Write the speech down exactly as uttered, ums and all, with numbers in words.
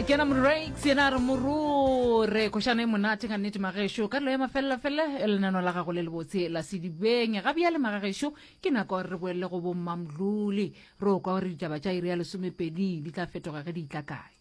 kena mreaks yena re moro re koshane monate ka nnete magesho ka lo ya mafella fella elenano la gago le lebotse la sedibeng ga bia le magesho ke nako re boelle go bomma mdluli ro kwa re ditaba tša iri ya lesomepedi di tla fetoga ge di tla kae.